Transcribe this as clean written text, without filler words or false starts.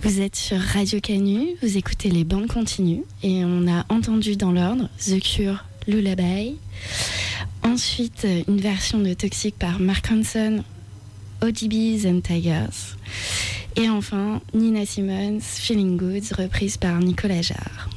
Vous êtes sur Radio Canu, vous écoutez les bandes continues et on a entendu dans l'ordre The Cure, Lullaby. Ensuite, une version de Toxic par Mark Ronson, ODBs and Tigers. Et enfin, Nina Simone, Feeling Good, reprise par Nicolas Jarre.